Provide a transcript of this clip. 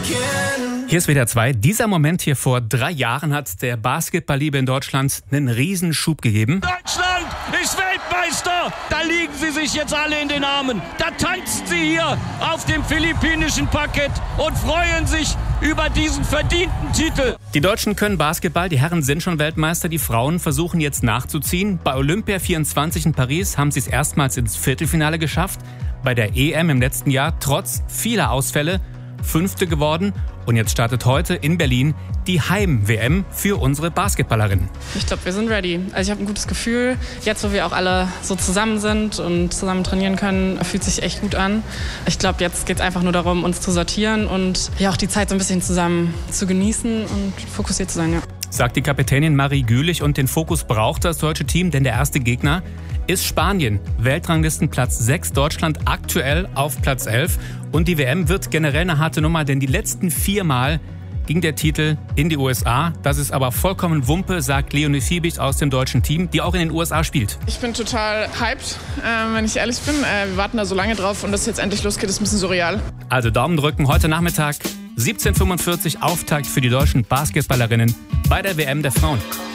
Hier ist WDR 2. Dieser Moment hier vor 3 Jahren hat der Basketballliebe in Deutschland einen Riesenschub gegeben. Deutschland ist Weltmeister! Da liegen sie sich jetzt alle in den Armen. Da tanzen sie hier auf dem philippinischen Parkett und freuen sich über diesen verdienten Titel. Die Deutschen können Basketball, die Herren sind schon Weltmeister, die Frauen versuchen jetzt nachzuziehen. Bei Olympia 24 in Paris haben sie es erstmals ins Viertelfinale geschafft. Bei der EM im letzten Jahr trotz vieler Ausfälle 5. geworden. Und jetzt startet heute in Berlin die Heim-WM für unsere Basketballerinnen. Ich glaube, wir sind ready. Also ich habe ein gutes Gefühl. Jetzt, wo wir auch alle so zusammen sind und zusammen trainieren können, fühlt sich echt gut an. Ich glaube, jetzt geht es einfach nur darum, uns zu sortieren und ja auch die Zeit so ein bisschen zusammen zu genießen und fokussiert zu sein. Ja. Sagt die Kapitänin Marie Gülich, und den Fokus braucht das deutsche Team, denn der erste Gegner ist Spanien. Weltranglistenplatz 6, Deutschland aktuell auf Platz 11. Und die WM wird generell eine harte Nummer, denn die letzten 4 Mal ging der Titel in die USA. Das ist aber vollkommen Wumpe, sagt Leonie Fiebig aus dem deutschen Team, die auch in den USA spielt. Ich bin total hyped, wenn ich ehrlich bin. Wir warten da so lange drauf und dass es jetzt endlich losgeht, ist ein bisschen surreal. Also Daumen drücken, heute Nachmittag 17:45 Auftakt für die deutschen Basketballerinnen bei der WM der Frauen.